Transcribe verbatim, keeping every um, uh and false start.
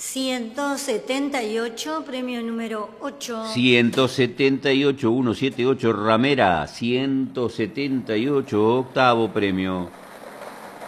ciento setenta y ocho, premio número ocho. ciento setenta y ocho, ciento setenta y ocho, Ramera. ciento setenta y ocho, octavo premio.